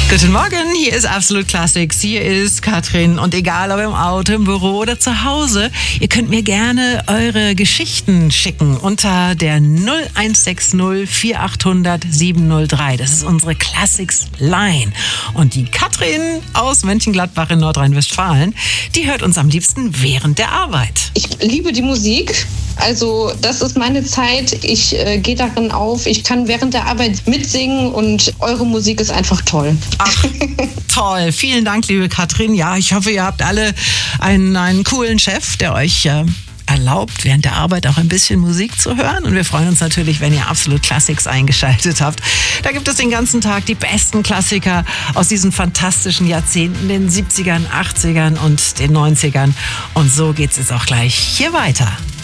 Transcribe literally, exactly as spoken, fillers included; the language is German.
Guten Morgen, hier ist Absolut Classics, hier ist Katrin und egal ob im Auto, im Büro oder zu Hause, ihr könnt mir gerne eure Geschichten schicken unter der null eins sechs null vier acht null null sieben null drei. Das ist unsere Classics Line. Und die Katrin aus Mönchengladbach in Nordrhein-Westfalen, die hört uns am liebsten während der Arbeit. Ich liebe die Musik. Also das ist meine Zeit. Ich äh, gehe darin auf. Ich kann während der Arbeit mitsingen und eure Musik ist einfach toll. Ach, toll. Vielen Dank, liebe Katrin. Ja, ich hoffe, ihr habt alle einen, einen coolen Chef, der euch äh, erlaubt, während der Arbeit auch ein bisschen Musik zu hören. Und wir freuen uns natürlich, wenn ihr Absolut Classics eingeschaltet habt. Da gibt es den ganzen Tag die besten Klassiker aus diesen fantastischen Jahrzehnten, den siebzigern, achtzigern und den neunzigern. Und so geht's jetzt auch gleich hier weiter.